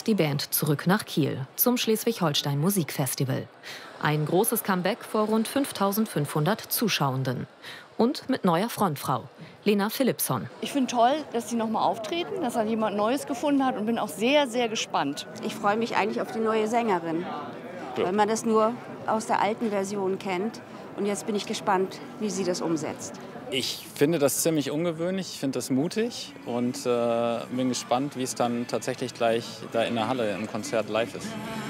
die Band zurück nach Kiel zum Schleswig-Holstein Musikfestival. Ein großes Comeback vor rund 5.500 Zuschauenden. Und mit neuer Frontfrau, Lena Philippson. Ich finde toll, dass sie noch mal auftreten, dass er jemand Neues gefunden hat und bin auch sehr, sehr gespannt. Ich freue mich eigentlich auf die neue Sängerin, weil man das nur aus der alten Version kennt. Und jetzt bin ich gespannt, wie sie das umsetzt. Ich finde das ziemlich ungewöhnlich, ich finde das mutig und bin gespannt, wie es dann tatsächlich gleich da in der Halle im Konzert live ist.